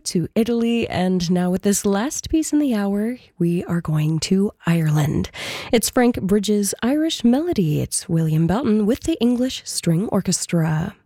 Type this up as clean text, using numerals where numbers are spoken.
to Italy, and now with this last piece in the hour, we are going to Ireland. It's Frank Bridges' Irish Melody. It's William Belton with the English String Orchestra.